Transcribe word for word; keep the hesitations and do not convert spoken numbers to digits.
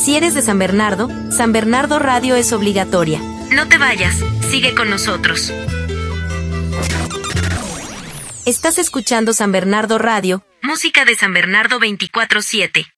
Si eres de San Bernardo, San Bernardo Radio es obligatoria. No te vayas, sigue con nosotros. Estás escuchando San Bernardo Radio, música de San Bernardo veinticuatro siete.